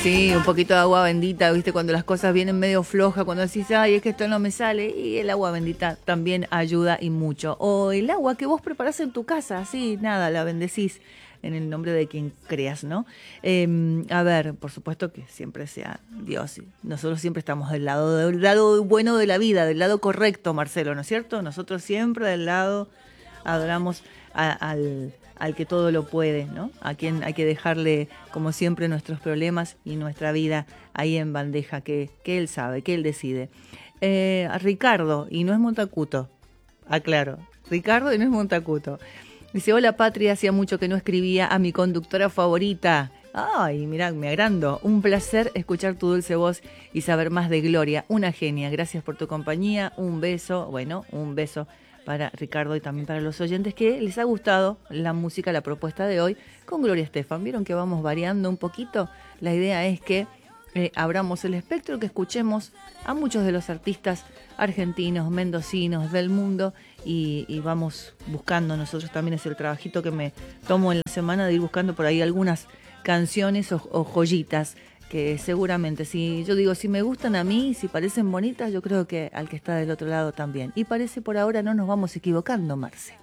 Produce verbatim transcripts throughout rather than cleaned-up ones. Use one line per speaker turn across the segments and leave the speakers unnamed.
Sí, un poquito de agua bendita, ¿viste? Cuando las cosas vienen medio flojas, cuando decís, ay, es que esto no me sale, y el agua bendita también ayuda y mucho. O el agua que vos preparás en tu casa, así, nada, la bendecís en el nombre de quien creas, ¿no? Eh, a ver, por supuesto que siempre sea Dios. Nosotros siempre estamos del lado, del lado bueno de la vida, del lado correcto, Marcelo, ¿no es cierto? Nosotros siempre del lado adoramos a, al... al que todo lo puede, ¿no? A quien hay que dejarle, como siempre, nuestros problemas y nuestra vida ahí en bandeja, que, que él sabe, que él decide. Eh, a Ricardo, y no es Montacuto, aclaro, Ricardo y no es Montacuto. Dice, hola Patria, hacía mucho que no escribía a mi conductora favorita. Ay, mirá, me agrando. Un placer escuchar tu dulce voz y saber más de Gloria, una genia. Gracias por tu compañía, un beso, bueno, un beso para Ricardo y también para los oyentes que les ha gustado la música, la propuesta de hoy con Gloria Estefan. ¿Vieron que vamos variando un poquito? La idea es que eh, abramos el espectro, que escuchemos a muchos de los artistas argentinos, mendocinos del mundo y, y vamos buscando. Nosotros también es el trabajito que me tomo en la semana de ir buscando por ahí algunas canciones o, o joyitas que seguramente, si yo digo, si me gustan a mí, si parecen bonitas, yo creo que al que está del otro lado también. Y parece por ahora no nos vamos equivocando, Marce.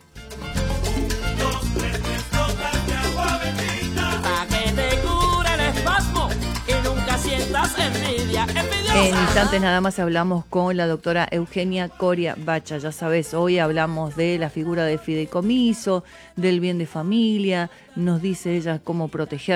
Pa' que te cure el espasmo y nunca sientas envidia, envidiosa.
En instantes nada más hablamos con la doctora Eugenia Coria Bacha. Ya sabes, hoy hablamos de la figura de fideicomiso, del bien de familia, nos dice ella cómo proteger